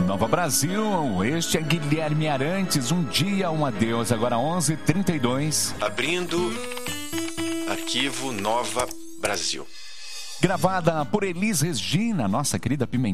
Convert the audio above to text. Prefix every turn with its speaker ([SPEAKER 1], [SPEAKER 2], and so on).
[SPEAKER 1] Nova Brasil, este é Guilherme Arantes, Um Dia, Um Adeus, agora 11h32.
[SPEAKER 2] Abrindo arquivo Nova Brasil.
[SPEAKER 1] Gravada por Elis Regina, nossa querida Pimentel.